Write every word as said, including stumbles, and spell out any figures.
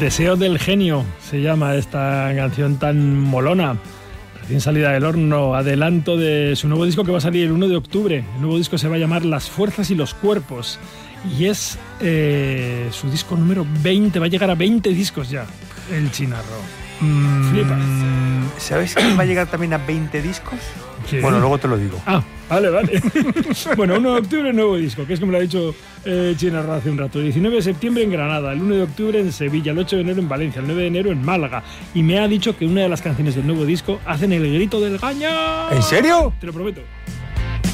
Deseo del genio se llama esta canción tan molona. Recién salida del horno, adelanto de su nuevo disco que va a salir el uno de octubre. El nuevo disco se va a llamar Las fuerzas y los cuerpos. Y es eh, su disco número veinte. Va a llegar a veinte discos ya, el Chinarro. Mm, Flipas. ¿Sabes quién va a llegar también a veinte discos? ¿Quién? Bueno, luego te lo digo. Ah, vale, vale. Bueno, uno de octubre, nuevo disco, que es como lo ha dicho eh, Chinarro hace un rato. El diecinueve de septiembre en Granada, el uno de octubre en Sevilla, el ocho de enero en Valencia, el nueve de enero en Málaga. Y me ha dicho que una de las canciones del nuevo disco hacen el grito del gaña. ¿En serio? Te lo prometo.